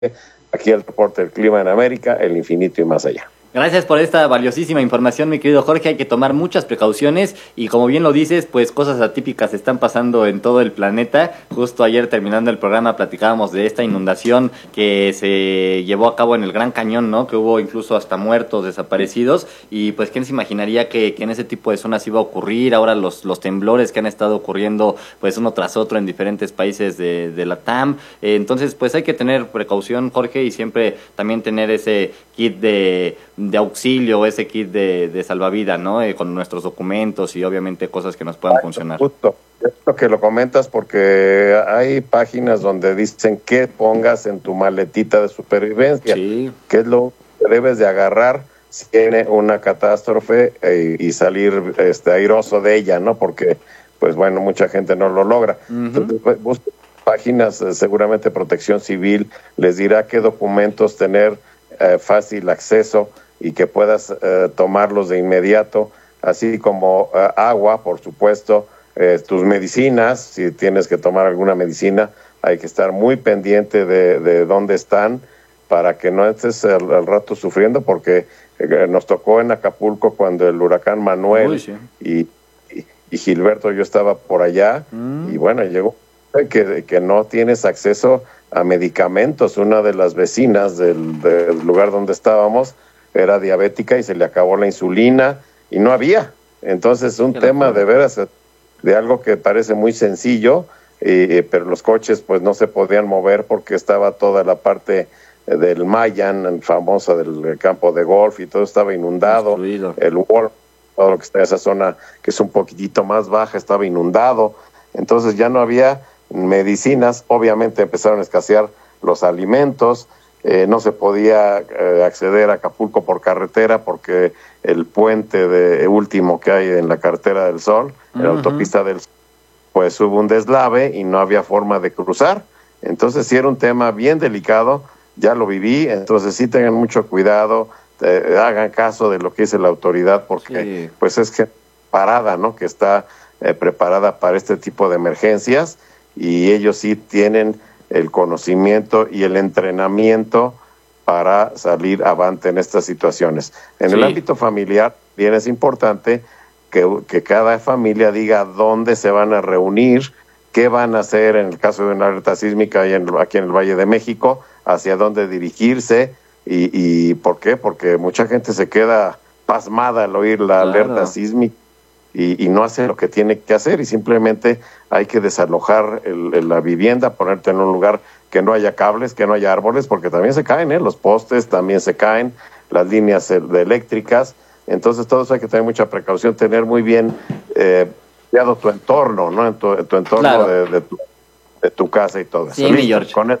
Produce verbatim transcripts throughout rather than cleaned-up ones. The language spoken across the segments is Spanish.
Aquí el reporte del clima en América, el infinito y más allá. Gracias por esta valiosísima información, mi querido Jorge. Hay que tomar muchas precauciones y, como bien lo dices, pues cosas atípicas están pasando en todo el planeta. Justo ayer, terminando el programa, platicábamos de esta inundación que se llevó a cabo en el Gran Cañón, ¿no? Que hubo incluso hasta muertos, desaparecidos. Y pues, ¿quién se imaginaría que, que en ese tipo de zonas iba a ocurrir? Ahora los, los temblores que han estado ocurriendo, pues uno tras otro en diferentes países de, de la T A M. Eh, entonces, pues hay que tener precaución, Jorge, y siempre también tener ese kit de... de auxilio, ese kit de, de salvavidas, ¿no? Eh, con nuestros documentos y obviamente cosas que nos puedan Exacto, funcionar. Justo, esto que lo comentas porque hay páginas donde dicen que pongas en tu maletita de supervivencia, Sí. que es lo que debes de agarrar si tiene una catástrofe eh, y salir este, airoso de ella, ¿no? Porque, pues bueno, mucha gente no lo logra. Uh-huh. Entonces, busca páginas, eh, seguramente Protección Civil les dirá qué documentos tener eh, fácil acceso y que puedas eh, tomarlos de inmediato, así como eh, agua, por supuesto, eh, tus medicinas, si tienes que tomar alguna medicina, hay que estar muy pendiente de, de dónde están para que no estés al, al rato sufriendo, porque eh, nos tocó en Acapulco cuando el huracán Manuel Uy, sí. y, y, y Gilberto, yo estaba por allá, mm. y bueno, llegó que, que no tienes acceso a medicamentos. Una de las vecinas del, del lugar donde estábamos era diabética y se le acabó la insulina y no había. Entonces, un tema de veras, de algo que parece muy sencillo, eh, pero los coches pues no se podían mover porque estaba toda la parte del Mayan, famosa del campo de golf, y todo estaba inundado. Destruido. El World, todo lo que está en esa zona que es un poquitito más baja, estaba inundado. Entonces ya no había medicinas, obviamente empezaron a escasear los alimentos. Eh, no se podía eh, acceder a Acapulco por carretera porque el puente de último que hay en la carretera del Sol, en la uh-huh. autopista del Sol, pues hubo un deslave y no había forma de cruzar. Entonces sí era un tema bien delicado, ya lo viví, entonces sí tengan mucho cuidado, eh, hagan caso de lo que dice la autoridad, porque sí. pues es que parada, ¿no? Que está eh, preparada para este tipo de emergencias, y ellos sí tienen el conocimiento y el entrenamiento para salir avante en estas situaciones. En sí. el ámbito familiar, bien es importante que, que cada familia diga dónde se van a reunir, qué van a hacer en el caso de una alerta sísmica y en, aquí en el Valle de México, hacia dónde dirigirse, y, y ¿por qué? Porque mucha gente se queda pasmada al oír la claro. alerta sísmica y, y no hace lo que tiene que hacer, y simplemente hay que desalojar el, el, la vivienda, ponerte en un lugar que no haya cables, que no haya árboles, porque también se caen, ¿eh? Los postes también se caen, las líneas de eléctricas. Entonces todo eso hay que tener mucha precaución, tener muy bien eh, cuidado tu entorno, ¿no? En tu, en tu entorno claro. de, de, tu, de tu casa y todo sí, eso. Mi George. Con el,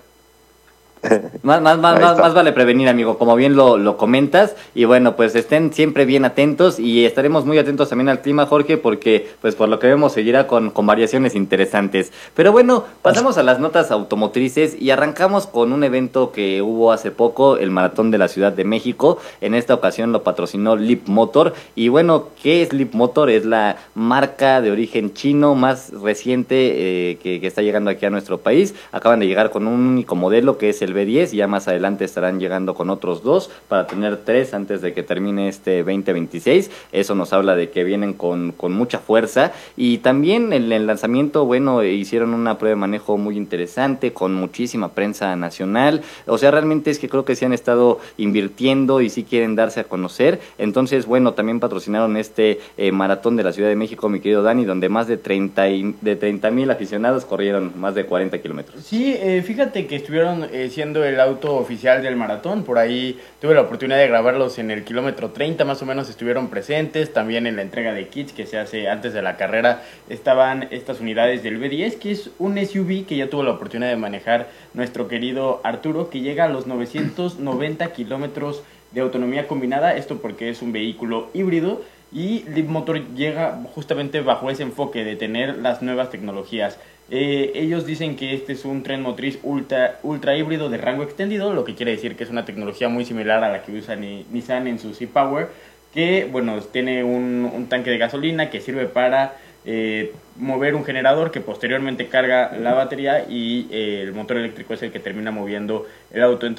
Más, más, más, más, más vale prevenir, amigo, como bien lo, lo comentas. Y bueno, pues estén siempre bien atentos, y estaremos muy atentos también al clima, Jorge, porque pues por lo que vemos seguirá con, con variaciones interesantes. Pero bueno, pasamos a las notas automotrices y arrancamos con un evento que hubo hace poco, el Maratón de la Ciudad de México. En esta ocasión lo patrocinó Leapmotor. Y bueno, ¿qué es Leapmotor? Es la marca de origen chino más reciente eh, que, que está llegando aquí a nuestro país. Acaban de llegar con un único modelo, que es el B diez, y ya más adelante estarán llegando con otros dos para tener tres antes de que termine este veinte veintiséis. Eso nos habla de que vienen con, con mucha fuerza. Y también en el lanzamiento, bueno, hicieron una prueba de manejo muy interesante con muchísima prensa nacional. O sea, realmente es que creo que sí han estado invirtiendo y sí quieren darse a conocer. Entonces, bueno, también patrocinaron este eh, Maratón de la Ciudad de México, mi querido Dani, donde más de treinta mil aficionados corrieron más de cuarenta kilómetros. Sí, eh, fíjate que estuvieron eh, siendo el auto oficial del maratón. Por ahí tuve la oportunidad de grabarlos en el kilómetro treinta, más o menos estuvieron presentes. También en la entrega de kits que se hace antes de la carrera estaban estas unidades del B diez, que es un S U V que ya tuvo la oportunidad de manejar nuestro querido Arturo, que llega a los novecientos noventa kilómetros de autonomía combinada. Esto porque es un vehículo híbrido, y Leapmotor llega justamente bajo ese enfoque de tener las nuevas tecnologías. Eh, ellos dicen que este es un tren motriz ultra, ultra híbrido de rango extendido, lo que quiere decir que es una tecnología muy similar a la que usa ni, Nissan en su C-Power, que bueno, tiene un, un tanque de gasolina que sirve para eh, mover un generador que posteriormente carga la batería y eh, el motor eléctrico es el que termina moviendo el auto. Entonces,